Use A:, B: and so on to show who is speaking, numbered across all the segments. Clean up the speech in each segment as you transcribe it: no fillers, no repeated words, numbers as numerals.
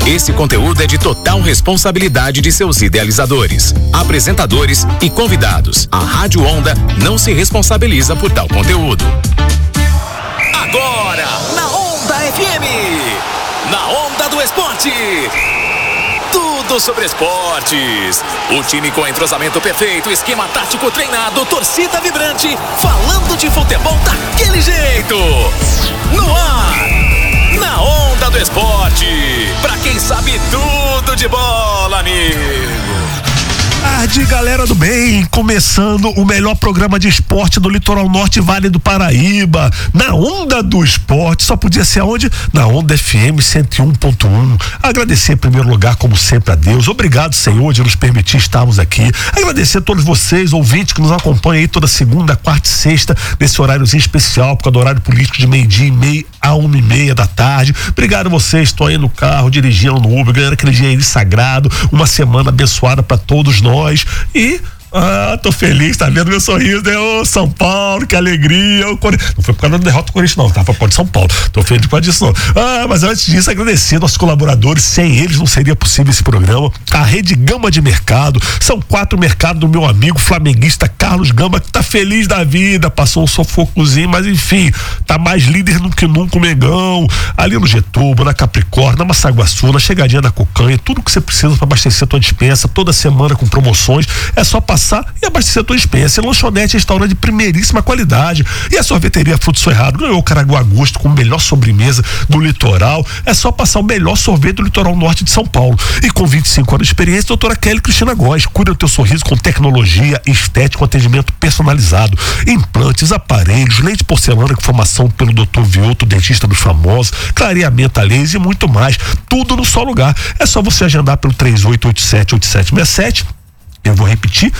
A: Esse conteúdo é de total responsabilidade de seus idealizadores, apresentadores e convidados. A Rádio Onda não se responsabiliza por tal conteúdo. Agora, na Onda FM, na Onda do Esporte. Tudo sobre esportes. O time com entrosamento perfeito, esquema tático treinado, torcida vibrante, falando de futebol daquele jeito. No ar, na Onda do Esporte. Pra quem sabe tudo de bola, amigo.
B: Tarde, galera do bem, começando o melhor programa de esporte do Litoral Norte e Vale do Paraíba, na Onda do Esporte. Só podia ser aonde? Na Onda FM 101.1. Agradecer em primeiro lugar, como sempre, a Deus. Obrigado, Senhor, de nos permitir estarmos aqui. Agradecer a todos vocês, ouvintes, que nos acompanham aí toda segunda, quarta e sexta, nesse horáriozinho especial, por causa do horário político de 12:30 a 1:30 da tarde. Obrigado a vocês, estou aí no carro, dirigindo no Uber, ganhando aquele dia aí sagrado, uma semana abençoada para todos nós. E tô feliz, tá vendo meu sorriso, né? Ô, São Paulo, que alegria. Não foi por causa da derrota do Corinthians, não, tá? Pode São Paulo. Tô feliz por causa disso, não. Mas antes disso, agradecer nossos colaboradores. Sem eles não seria possível esse programa. A Rede Gama de Mercado. São 4 mercados do meu amigo flamenguista Carlos Gama, que tá feliz da vida. Passou um sufocozinho, mas enfim, tá mais líder do que nunca o Mengão. Ali no Getúbal, na Capricórnio, na Massaguaçu, na Chegadinha da Cocanha. Tudo que você precisa para abastecer a tua dispensa, toda semana com promoções. É só passar e abastecer a tua dispensa. Lanchonete, restaurante de primeiríssima qualidade. E a sorveteria Fruto Cerrado ganhou o Caraguá Agosto com a melhor sobremesa do litoral. É só passar o melhor sorvete do litoral norte de São Paulo. E com 25 anos de experiência, doutora Kelly Cristina Góes. Cuida do teu sorriso com tecnologia, estética, atendimento personalizado. Implantes, aparelhos, lente porcelana com formação pelo Dr. Vioto, dentista dos famosos, clareamento a laser e muito mais. Tudo no só lugar. É só você agendar pelo 3887-8767. Eu vou repetir,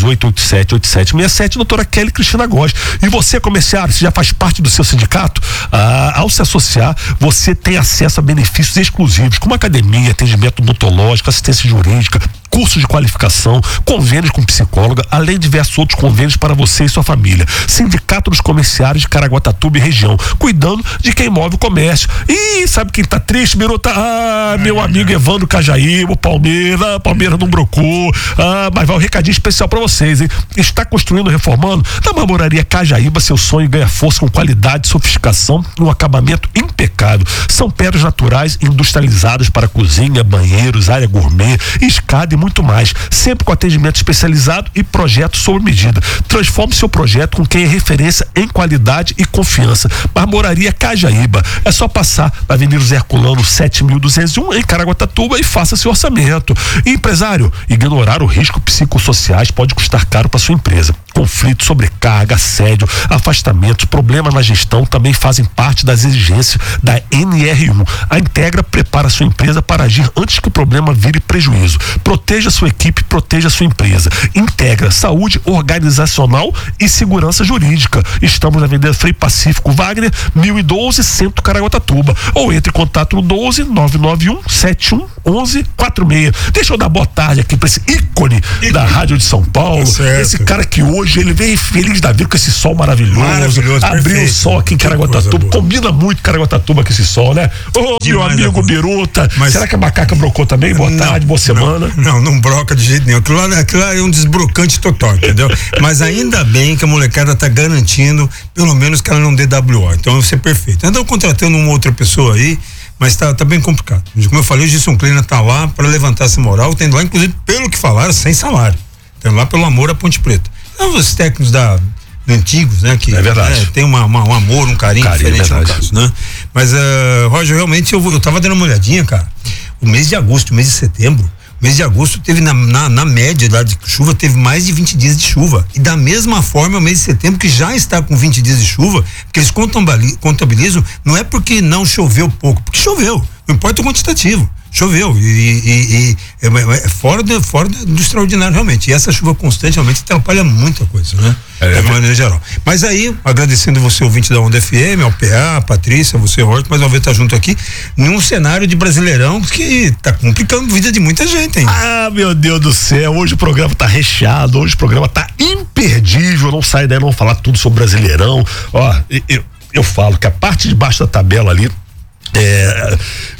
B: 3887-8767, doutora Kelly Cristina Góes. E você, comerciário, você já faz parte do seu sindicato? Ao se associar, você tem acesso a benefícios exclusivos, como academia, atendimento odontológico, assistência jurídica, cursos de qualificação, convênios com psicóloga, além de diversos outros convênios para você e sua família. Sindicato dos Comerciários de Caraguatatuba e região, cuidando de quem move o comércio. E sabe quem tá triste, Birota? Meu amigo Evandro Cajaíba, o Palmeiras não brocou. Mas vai um recadinho especial para vocês, hein? Está construindo, reformando? Na Marmoraria Cajaíba, seu sonho ganha força com qualidade, sofisticação e um acabamento impecável. São pedras naturais industrializadas para cozinha, banheiros, área gourmet, escada e muito mais. Sempre com atendimento especializado e projeto sob medida. Transforme seu projeto com quem é referência em qualidade e confiança. Marmoraria Cajaíba. É só passar na Avenida Zé Herculano 7.201 em Caraguatatuba e faça seu orçamento. E, empresário, ignorar o risco psicossociais pode custar caro para sua empresa. Conflito, sobrecarga, assédio, afastamentos, problemas na gestão também fazem parte das exigências da NR1. A Integra prepara sua empresa para agir antes que o problema vire prejuízo. Proteja sua equipe, proteja sua empresa. Integra saúde organizacional e segurança jurídica. Estamos na Avenida Frei Pacífico Wagner, 1012, Centro Caraguatatuba. Ou entre em contato no 12-991-71-1146. Deixa eu dar boa tarde aqui para esse ícone da Rádio de São Paulo. Esse cara que hoje ele vem feliz da vida com esse sol maravilhoso. Abriu o sol aqui em Caraguatatuba. Combina muito Caraguatatuba com esse sol, né? Meu amigo Biruta. Será que a macaca brocou também? Boa tarde, boa semana.
C: Não broca de jeito nenhum. Aquilo lá é um desbrocante total, entendeu? Mas ainda bem que a molecada tá garantindo, pelo menos que ela não dê WO. Então vai ser perfeito. Andam contratando uma outra pessoa aí, mas tá bem complicado. Como eu falei, o Gilson Kleina tá lá para levantar essa moral, tendo lá, inclusive, pelo que falaram, sem salário. Tendo lá pelo amor à Ponte Preta. Então, os técnicos antigos, né? Que
B: é verdade.
C: Tem um amor, um carinho diferente no caso, né? Mas, Roger, realmente eu tava dando uma olhadinha, cara. O mês de agosto, o mês de setembro, o mês de agosto teve na média lá de chuva, teve mais de 20 dias de chuva. E da mesma forma, o mês de setembro, que já está com 20 dias de chuva, porque eles contabilizam, não é porque não choveu pouco, porque choveu. Não importa o quantitativo. Choveu e é fora do extraordinário realmente. E essa chuva constante realmente atrapalha muita coisa, né? De maneira geral. Mas aí, agradecendo você, ouvinte da Onda FM, ao PA, a Patrícia, você, Horto, mais uma vez tá junto aqui, num cenário de Brasileirão que tá complicando a vida de muita gente, hein?
B: Meu Deus do céu, hoje o programa tá recheado, hoje o programa tá imperdível, não sai daí, não falar tudo sobre Brasileirão. Eu falo que a parte de baixo da tabela ali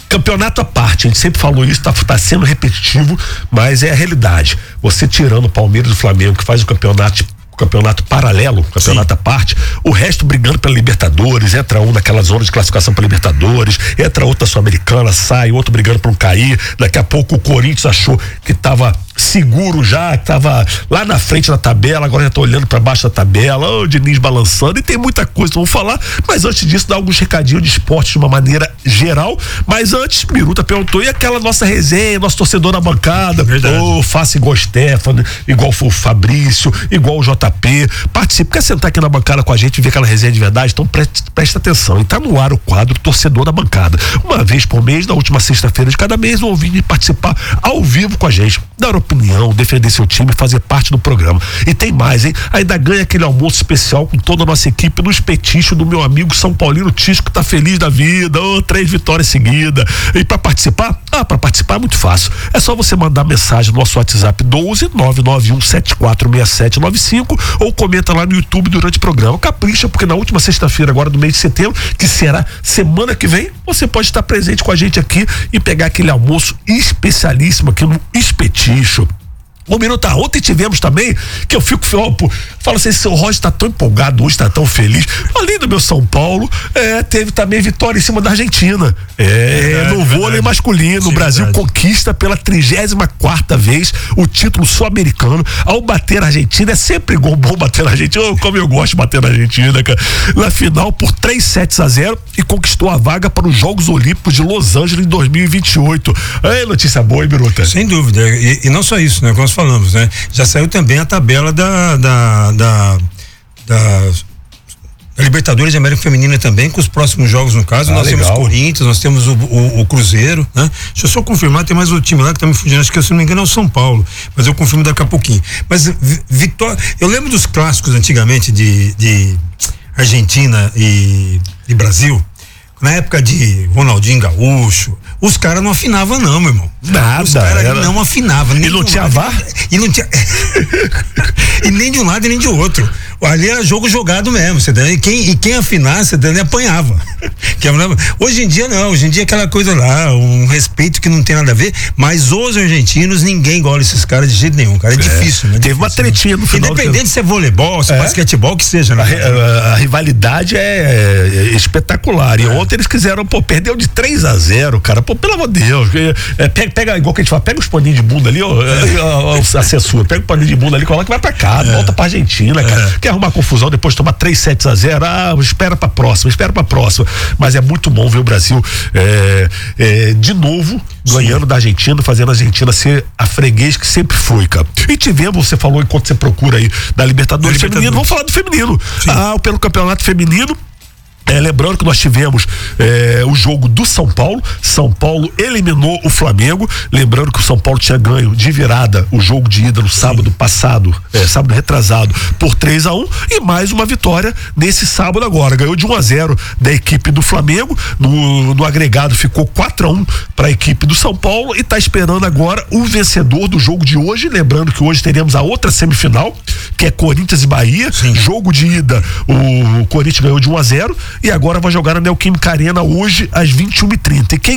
B: campeonato à parte, a gente sempre falou isso, tá sendo repetitivo, mas é a realidade. Você tirando o Palmeiras e o Flamengo, que faz o campeonato paralelo, campeonato à parte, o resto brigando pela Libertadores, entra um naquela zona de classificação para Libertadores, entra outra Sul-Americana, sai, outro brigando por não cair, daqui a pouco o Corinthians achou que estava seguro já, que estava lá na frente da tabela, agora já tá olhando para baixo da tabela, o Diniz balançando, e tem muita coisa que vamos falar, mas antes disso, dar alguns recadinhos de esporte de uma maneira geral, mas antes, Biruta perguntou, e aquela nossa resenha, nosso torcedor na bancada, faça igual o Stefano, igual o Fabrício, igual o JP, participe, quer sentar aqui na bancada com a gente e ver aquela resenha de verdade? Então presta atenção, e tá no ar o quadro Torcedor da Bancada, uma vez por mês, na última sexta-feira de cada mês, um ouvinte participar ao vivo com a gente, dar opinião, defender seu time, fazer parte do programa. E tem mais, hein? Ainda ganha aquele almoço especial com toda a nossa equipe no espetinho do meu amigo São Paulino Tisco, que tá feliz da vida, 3 vitórias seguidas. E pra participar? Pra participar é muito fácil. É só você mandar mensagem no nosso WhatsApp 12 991 746795 ou comenta lá no YouTube durante o programa. Capricha, porque na última sexta-feira agora do mês de setembro, que será semana que vem, você pode estar presente com a gente aqui e pegar aquele almoço especialíssimo aqui no Espetinho. Ô, Minuta, ontem tivemos também, que eu fico, falo assim, seu Roger tá tão empolgado hoje, tá tão feliz. Além do meu São Paulo, teve também vitória em cima da Argentina. No vôlei masculino, sim, o Brasil conquista pela 34ª vez o título sul-americano ao bater a Argentina. É sempre bom bater a Argentina. Como eu gosto de bater na Argentina, cara. Na final, por 3-0 e conquistou a vaga para os Jogos Olímpicos de Los Angeles em 2028. Notícia boa, hein, Biruta?
C: Sem dúvida. E não só isso, né? Como nós falamos, né? Já saiu também a tabela da Libertadores de América Feminina também, com os próximos jogos, no caso, nós temos Corinthians, nós temos o Cruzeiro, né? Deixa eu só confirmar, tem mais um time lá que tá me fugindo, acho que, se não me engano, é o São Paulo, mas eu confirmo daqui a pouquinho. Mas vitória, eu lembro dos clássicos antigamente de Argentina e Brasil, na época de Ronaldinho Gaúcho, os caras não afinavam não, meu irmão.
B: Nada.
C: Os caras não afinavam.
B: E não tinha VAR?
C: E não tinha... e nem de um lado e nem de outro. Ali era jogo jogado mesmo, você entendeu? E quem afinasse, você apanhava. Hoje em dia não, hoje em dia é aquela coisa lá, um respeito que não tem nada a ver, mas os argentinos, ninguém gosta desses caras de jeito nenhum, cara, é difícil, né?
B: Teve uma tretinha no final.
C: Independente se é voleibol, se é basquetebol, que seja, né?
B: A rivalidade é espetacular, e ontem eles quiseram, perdeu de 3-0, cara, pelo amor de Deus, pega, igual que a gente fala, pega os paninhos de bunda ali, a censura, pega o paninho de bunda ali, coloca e vai pra casa, volta pra Argentina, cara. Quer arrumar confusão depois de tomar 3-0, espera pra próxima. Mas é muito bom ver o Brasil de novo ganhando da Argentina, fazendo a Argentina ser a freguês que sempre foi, cara. E tivemos, você falou enquanto você procura aí, da Libertadores feminino, vamos falar do feminino. Pelo campeonato feminino, lembrando que nós tivemos o jogo do São Paulo eliminou o Flamengo, lembrando que o São Paulo tinha ganho de virada o jogo de ida no sábado passado, sábado retrasado, por 3-1, e mais uma vitória nesse sábado agora, ganhou de 1-0 da equipe do Flamengo, no agregado ficou 4-1 para a equipe do São Paulo, e está esperando agora o vencedor do jogo de hoje, lembrando que hoje teremos a outra semifinal, que é Corinthians e Bahia. Sim. Jogo de ida, o Corinthians ganhou de 1-0, e agora vai jogar na Neoquímica Arena hoje às 21h30. E quem